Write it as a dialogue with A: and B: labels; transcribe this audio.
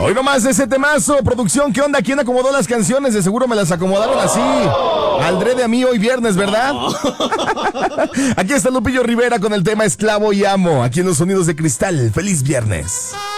A: Hoy nomás ese temazo, producción, ¿qué onda? ¿Quién acomodó las canciones? De seguro me las acomodaron así. Aldrede a mí hoy viernes, ¿verdad? Aquí está Lupillo Rivera con el tema Esclavo y Amo, aquí en los Sonidos de Cristal. ¡Feliz viernes!